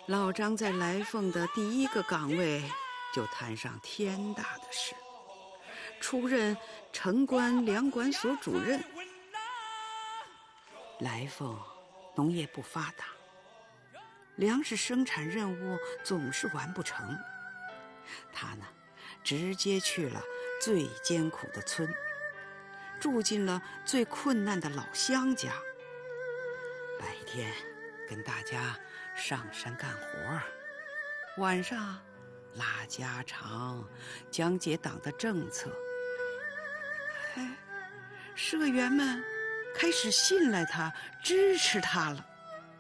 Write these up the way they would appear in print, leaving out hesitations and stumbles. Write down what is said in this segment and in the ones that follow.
老张在来凤的第一个岗位就摊上天大的事，出任城关粮管所主任。来凤农业不发达，粮食生产任务总是完不成。他呢，直接去了最艰苦的村，住进了最困难的老乡家。白天跟大家上山干活，晚上拉家常，讲解党的政策。社员们开始信赖他，支持他了。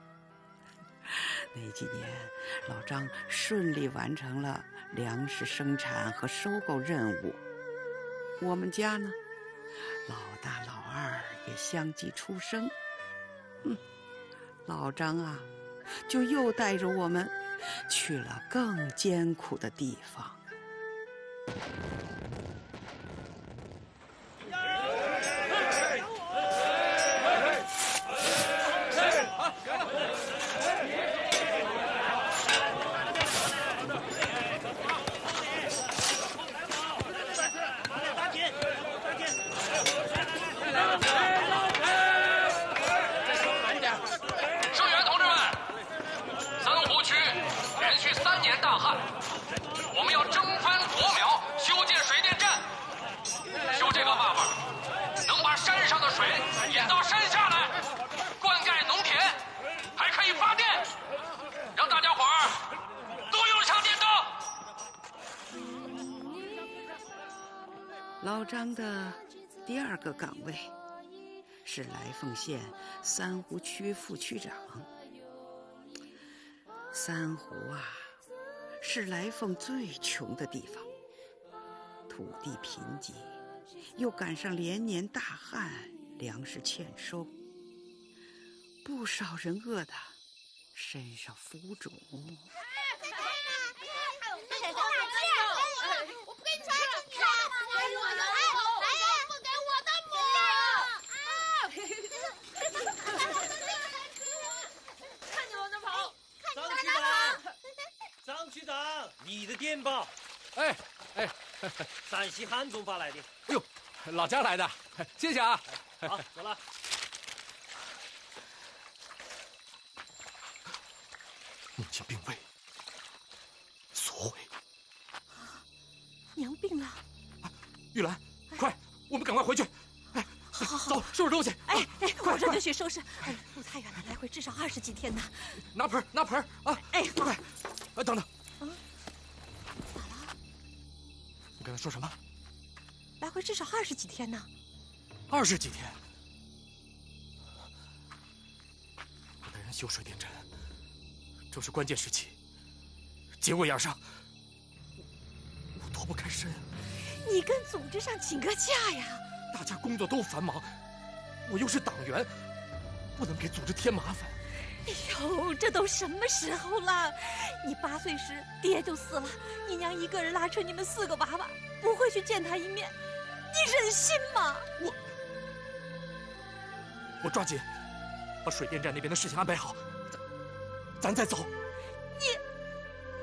那几年，老张顺利完成了粮食生产和收购任务。我们家呢，老大老二也相继出生。老张啊，就又带着我们去了更艰苦的地方。 我们要征翻国苗，修建水电站。修这个坝坝，能把山上的水引到山下来，灌溉农田，还可以发电，让大家伙儿都用上电灯。 老张的第二个岗位是来凤县三湖区副区长。三湖啊，是来凤最穷的地方，土地贫瘠，又赶上连年大旱，粮食欠收，不少人饿得身上浮肿。 我不给你穿着你了！哎呦，不给我的看你往哪跑！ 张区长，你的电报。 哎， 陕西汉中发来的。 哎呦，老家来的，谢谢啊。 好，走了。 母亲病危，所毁。 娘病了。 玉兰，快，我们赶快回去。 好， 走，收拾东西。 我这就去收拾。路太远了，来回至少20几天呢。 拿盆啊！快，等等。 咋了？ 你刚才说什么？ 来回至少20几天呢。 20几天。我带人修水电站，这是关键时期，节骨眼上，我脱不开身。 你跟组织上请个假呀！ 大家工作都繁忙，我又是党员，不能给组织添麻烦。 哎呦，这都什么时候了？你8岁时爹就死了，你娘一个人拉扯你们4个娃娃，不会去见他一面，你忍心吗？ 我抓紧把水电站那边的事情安排好，咱再走。 你